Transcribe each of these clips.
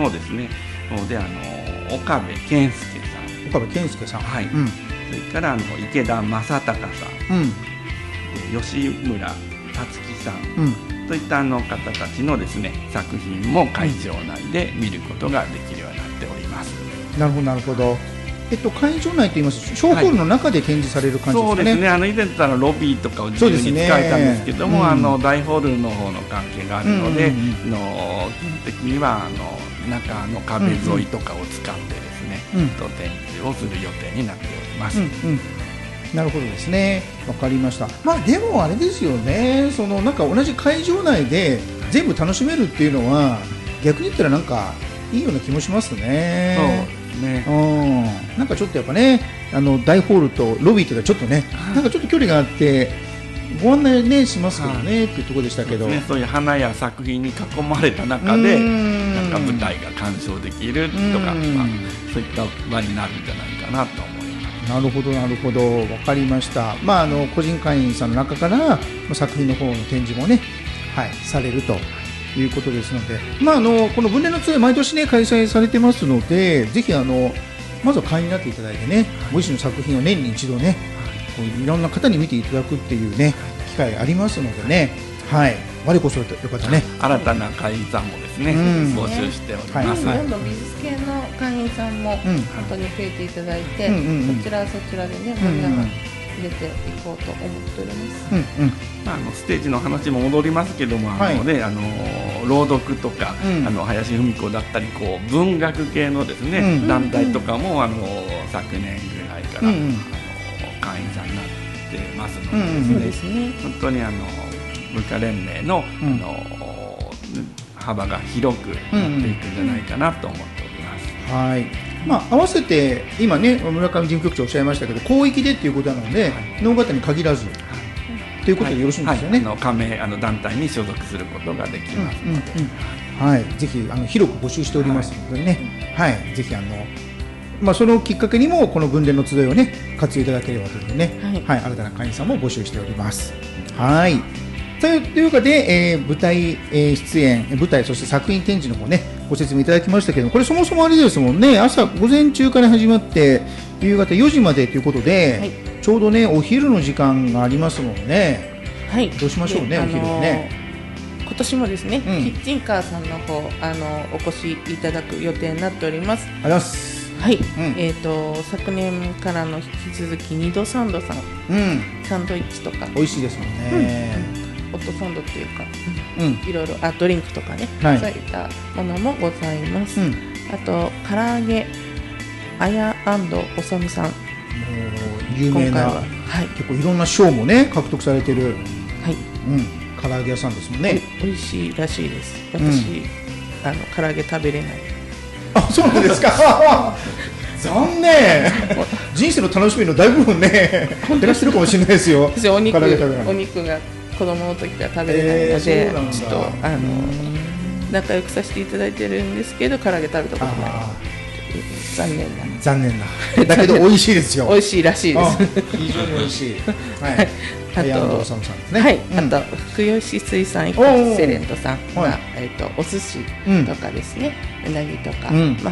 のですねで岡部健介さん、 岡部健介さん、 はい、それから池田正孝さん、吉村達樹さん、といった方たちのですね作品も会場内で見ることができるようになっております。 なるほどなるほど。会場内といいますと小ホールの中で展示される感じですかね。 そうですね。以前だったらロビーとかを自由に使えたんですけども、大ホールの方の関係があるので、基本的には中の壁沿いとかを使ってですね、展示をする予定になっております。 なるほどですね。わかりました。でもあれですよね。なんか同じ会場内で全部楽しめるっていうのは逆に言ったらなんかいいような気もしますね。 そうですね。 なんかちょっとやっぱね、大ホールとロビーとかちょっとね、なんかちょっと距離があってご案内ねしますけどねっていうところでしたけど、 そういう花や作品に囲まれた中でなんか舞台が鑑賞できるとか、そういった場になるんじゃないかなと思います。 なるほどなるほど、わかりました。個人会員さんの中から作品の方の展示もね、されるということですので、この分霊の集い毎年ね開催されてますので、ぜひまずは会員になっていただいてね、ご自身の作品を年に一度ね、いろんな方に見ていただくっていうね機会ありますのでね、我こそよかったね、 新たな会員さんもですね、募集しております。 どんどん美術系の会員さんも本当に増えていただいて、そちらでね盛り上がって入れていこうと思っております。 ステージの話も戻りますけども、朗読とか、林芙美子だったり文学系のですね、団体とかも昨年ぐらいから、会員さんになってますのでですね、本当に文化連盟の、幅が広くなっていくんじゃないかなと思っております。 合わせて今ね村上事務局長おっしゃいましたけど、広域でっていうことなので、能形に限らずということでよろしいんですよね。 加盟団体に所属することができますので、 ぜひ広く募集しておりますのでね、ぜひそのきっかけにもこの分霊の集いをね活用いただければというね、新たな会員さんも募集しております。というかで、舞台、出演、舞台そして作品展示の方ねご説明いただきましたけど、これそもそもあれですもんね、朝午前中から始まって夕方4時までということで、ちょうどねお昼の時間がありますもんね。どうしましょうね、お昼ね。 今年もですね、キッチンカーさんの方お越しいただく予定になっております。 あります。 昨年からの引き続き2度3度さん、サンドイッチとか美味しいですもんね。 ホットサンドっていうか、いろいろドリンクとかね、そういったものもございます。あと唐揚げあや&おさみさん、 有名な、結構いろんな賞もね獲得されてる、唐揚げ屋さんですもんね。 美味しいらしいです。私、唐揚げ食べれない。 そうなんですか。残念。人生の楽しみの大部分ね減らしてるかもしれないですよ。 私お肉が子供の時から食べれないので、ちょっと仲良くさせていただいてるんですけど、唐揚げ食べたことない。 残念な。だけど美味しいですよ。 美味しいらしいです。 非常に美味しい。 あと福吉水産エクセレントさんはお寿司とかですね、うなぎとか、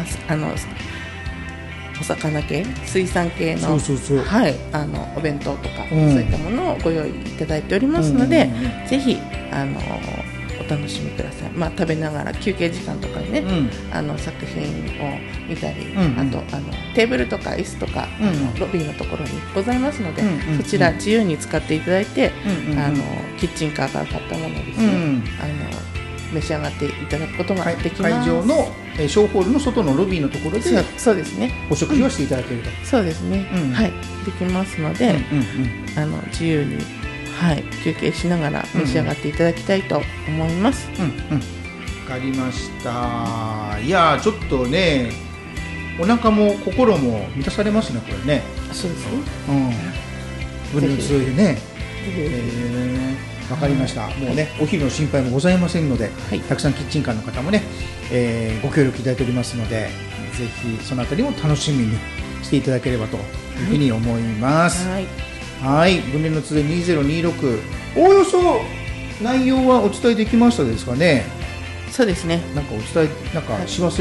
お魚系、水産系のお弁当とか、そういったものをご用意いただいておりますので、ぜひお楽しみください。食べながら休憩時間とかにね、作品を見たり、あとテーブルとか椅子とかロビーのところにございますので、そちら自由に使っていただいて、キッチンカーから買ったものですね、召し上がっていただくことができます。 会場の小ホールの外のロビーのところで、 そうですね、 お食事をしていただけると。 そうですね、できますので、自由に休憩しながら召し上がっていただきたいと思います。 わかりました。いやちょっとね、お腹も心も満たされますね、これね。 そうですね。 分霊の集いでね。わかりました。もうね、お昼の心配もございませんので、たくさんキッチンカーの方もね、ご協力いただいておりますので、ぜひそのあたりも楽しみにしていただければというふうに思います。分霊の集い2026、おおよそ内容はお伝えできましたですかね。 そうですね。 なんかお伝えし忘